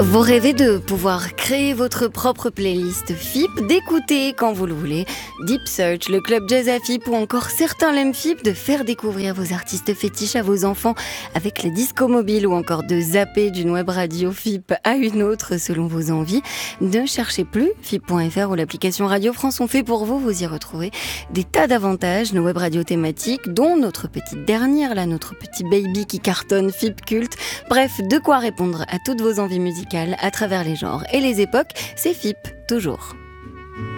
Vous rêvez de pouvoir créer votre propre playlist FIP, d'écouter quand vous le voulez Deep Search, le club jazz à FIP ou encore certains l'aiment FIP, de faire découvrir vos artistes fétiches à vos enfants avec les discos mobiles ou encore de zapper d'une web radio FIP à une autre selon vos envies. Ne cherchez plus, FIP.fr ou l'application Radio France ont fait pour vous, vous y retrouvez des tas d'avantages, nos web radios thématiques, dont notre petite dernière, là, notre petit baby qui cartonne FIP culte. Bref, de quoi répondre à toutes vos envies musicales à travers les genres et les époques, c'est FIP, toujours.